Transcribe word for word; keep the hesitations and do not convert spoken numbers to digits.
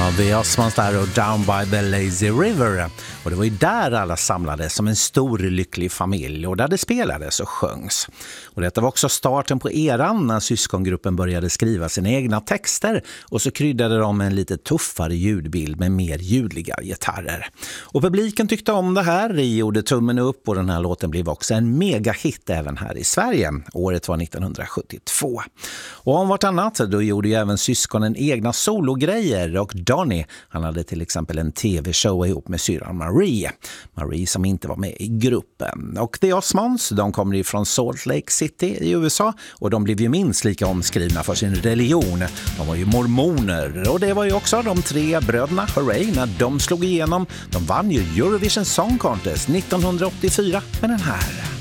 Ja, The Osmonds där och Down by the Lazy River. Och det var ju där alla samlades som en stor lycklig familj och där det spelades och sjöngs. Och detta var också starten på eran när syskongruppen började skriva sina egna texter och så kryddade de med en lite tuffare ljudbild med mer ljudliga gitarrer. Och publiken tyckte om det här, de gjorde tummen upp och den här låten blev också en megahit även här i Sverige. Året var nittonhundrasjuttiotvå. Och om vartannat då gjorde ju även syskonen egna sologrejer och Donny, han hade till exempel en tv-show ihop med syran Marie. Marie som inte var med i gruppen. Och The Osmonds, de kommer ifrån Salt Lake City i U S A och de blev ju minst lika omskrivna för sin religion. De var ju mormoner och det var ju också de tre bröderna Hooray när de slog igenom. De vann ju Eurovision Song Contest nittonhundraåttiofyra med den här.